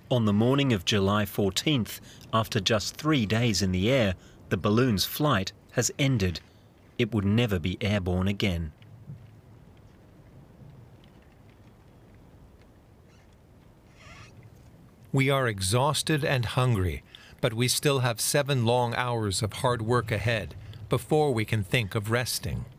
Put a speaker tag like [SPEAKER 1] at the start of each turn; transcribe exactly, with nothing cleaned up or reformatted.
[SPEAKER 1] On the morning of July fourteenth, after just three days in the air, the balloon's flight has ended. It would never be airborne again.
[SPEAKER 2] We are exhausted and hungry, but we still have seven long hours of hard work ahead before we can think of resting.